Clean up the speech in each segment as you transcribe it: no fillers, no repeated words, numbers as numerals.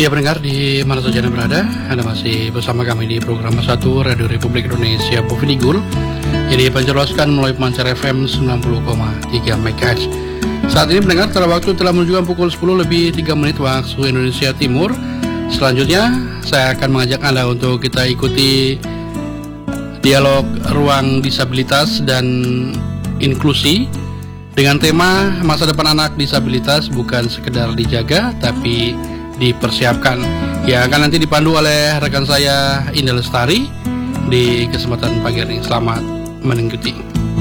Ya pendengar di mana saja Anda berada, Anda masih bersama kami di program 1 Radio Republik Indonesia Bovendigul yang dipancarkan melalui Pancar FM 90,3 MHz. Saat ini pendengar telah menunjukkan pukul 10 lebih 3 menit waktu Indonesia Timur. Selanjutnya saya akan mengajak Anda untuk kita ikuti dialog ruang disabilitas dan inklusi dengan tema masa depan anak disabilitas bukan sekedar dijaga tapi dipersiapkan, yang akan nanti dipandu oleh rekan saya Indah Lestari di kesempatan pagi ini. Selamat mengikuti.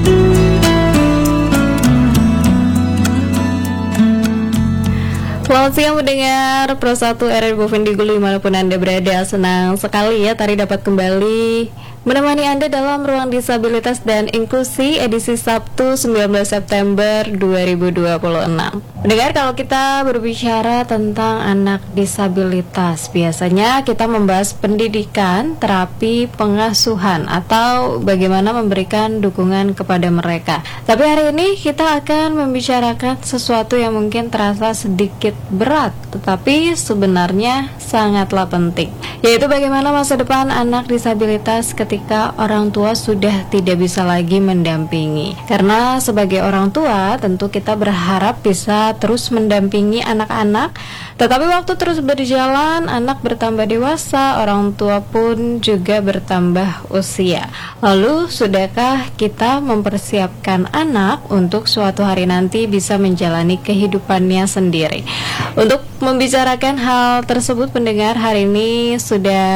Selamat siang mendengar Pro 1 RRI Bovendigul dimanapun Anda berada. Senang sekali ya tadi dapat kembali menemani Anda dalam Ruang Disabilitas dan Inklusi edisi Sabtu 19 September 2026. Mendengar, kalau kita berbicara tentang anak disabilitas, biasanya kita membahas pendidikan, terapi, pengasuhan, atau bagaimana memberikan dukungan kepada mereka. Tapi hari ini kita akan membicarakan sesuatu yang mungkin terasa sedikit berat, tetapi sebenarnya sangatlah penting, yaitu bagaimana masa depan anak disabilitas ketika orang tua sudah tidak bisa lagi mendampingi. Karena sebagai orang tua tentu kita berharap bisa terus mendampingi anak-anak, tetapi waktu terus berjalan, anak bertambah dewasa, orang tua pun juga bertambah usia. Lalu sudahkah kita mempersiapkan anak untuk suatu hari nanti bisa menjalani kehidupannya sendiri? Untuk membicarakan hal tersebut pendengar, hari ini sudah